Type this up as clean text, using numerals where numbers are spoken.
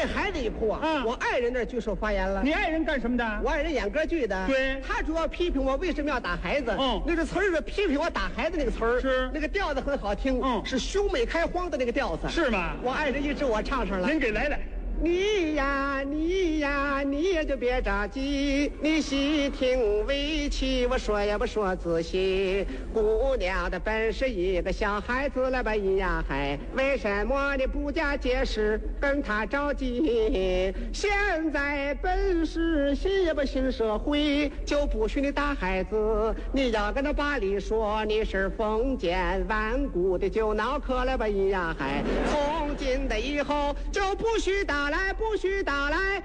孩子一哭啊， 嗯我爱人那儿举手发言了。 你爱人干什么的？ 我爱人演歌剧的， 对他主要批评我为什么要打孩子。那个词儿是批评我打孩子那个词儿， 是那个调子很好听，是兄妹开荒的那个调子， 是吗？ 我爱人一指我唱上了。 您给来来。 你呀，你呀，你也就别着急，你细听委屈，我说也不说仔细。姑娘的本是一个小孩子了吧，咿呀嗨，为什么你不加解释，跟他着急？现在本是新也不新社会，就不许你打孩子，你要跟他把理说，你是封建顽固的旧脑壳了吧，咿呀嗨，从今的以后就不许打来，不许打来，